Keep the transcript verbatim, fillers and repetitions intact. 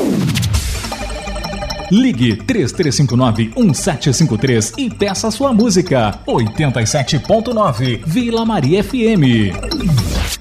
Ligue três três cinco nove, um sete cinco três e peça sua música. oitenta e sete ponto nove Vila Maria F M.